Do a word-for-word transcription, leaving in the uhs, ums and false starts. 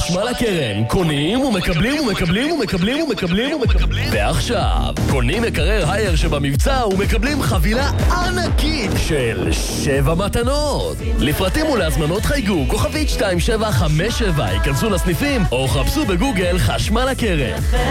חשמל הקרן, קונים ומקבלים ומקבלים ומקבלים ומקבלים ומקבלים ועכשיו, קונים מקרר הייר שבמבצע ומקבלים חבילה ענקית של שבע מתנות. לפרטים ולהזמנות חייגו כוכבית שתיים שבע חמש שבע, ייכנסו לסניפים או חפשו בגוגל חשמל הקרן.